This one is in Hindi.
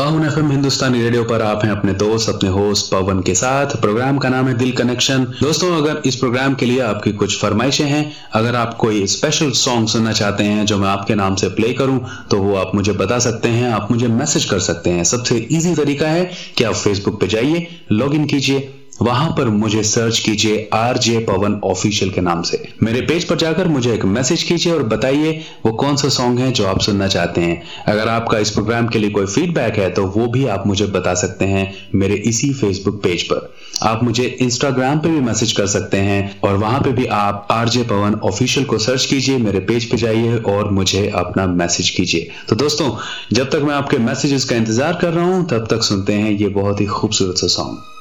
फाउन एफएम हिंदुस्तानी रेडियो पर आप हैं अपने दोस्त अपने होस्ट पवन के साथ। प्रोग्राम का नाम है दिल कनेक्शन। दोस्तों, अगर इस प्रोग्राम के लिए आपकी कुछ फरमाइशें हैं, अगर आप कोई स्पेशल सॉन्ग सुनना चाहते हैं जो मैं आपके नाम से प्ले करूं, तो वो आप मुझे बता सकते हैं, आप मुझे मैसेज कर सकते हैं। सबसे इजी तरीका है कि आप फेसबुक पे जाइए, लॉग इन कीजिए, वहां पर मुझे सर्च कीजिए आरजे पवन ऑफिशियल के नाम से। मेरे पेज पर जाकर मुझे एक मैसेज कीजिए और बताइए वो कौन सा सॉन्ग है जो आप सुनना चाहते हैं। अगर आपका इस प्रोग्राम के लिए कोई फीडबैक है तो वो भी आप मुझे बता सकते हैं मेरे इसी फेसबुक पेज पर। आप मुझे इंस्टाग्राम पे भी मैसेज कर सकते हैं और वहां पे भी आप आरजे पवन ऑफिशियल को सर्च कीजिए, मेरे पेज पे जाइए और मुझे अपना मैसेज कीजिए। तो दोस्तों, जब तक मैं आपके मैसेजेस का इंतजार कर रहा हूं, तब तक सुनते हैं ये बहुत ही खूबसूरत सा सॉन्ग।